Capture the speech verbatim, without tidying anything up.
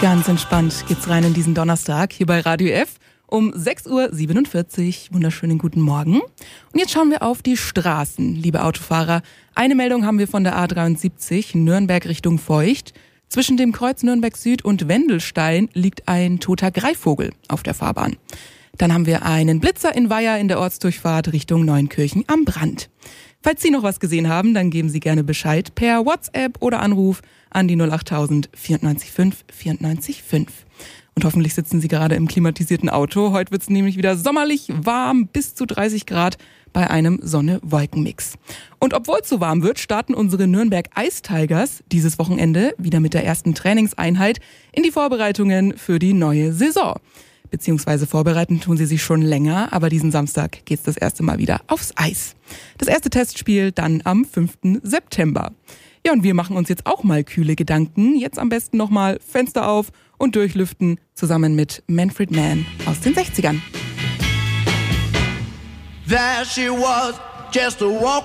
Ganz entspannt geht's rein in diesen Donnerstag hier bei Radio F um sechs Uhr siebenundvierzig. Wunderschönen guten Morgen. Und jetzt schauen wir auf die Straßen, liebe Autofahrer. Eine Meldung haben wir von der A dreiundsiebzig, Nürnberg Richtung Feucht. Zwischen dem Kreuz Nürnberg Süd und Wendelstein liegt ein toter Greifvogel auf der Fahrbahn. Dann haben wir einen Blitzer in Weiher in der Ortsdurchfahrt Richtung Neunkirchen am Brand. Falls Sie noch was gesehen haben, dann geben Sie gerne Bescheid per WhatsApp oder Anruf an die null achttausend vierundneunzig fünf vierundneunzig fünf. Und hoffentlich sitzen Sie gerade im klimatisierten Auto. Heute wird es nämlich wieder sommerlich warm, bis zu dreißig Grad bei einem Sonne-Wolken-Mix. Und obwohl es so warm wird, starten unsere Nürnberg Ice Tigers dieses Wochenende wieder mit der ersten Trainingseinheit in die Vorbereitungen für die neue Saison. Beziehungsweise vorbereiten tun sie sich schon länger, aber diesen Samstag geht's das erste Mal wieder aufs Eis. Das erste Testspiel dann am fünften September. Ja, und wir machen uns jetzt auch mal kühle Gedanken. Jetzt am besten nochmal Fenster auf und durchlüften, zusammen mit Manfred Mann aus den sechzigern. There she was, just a walk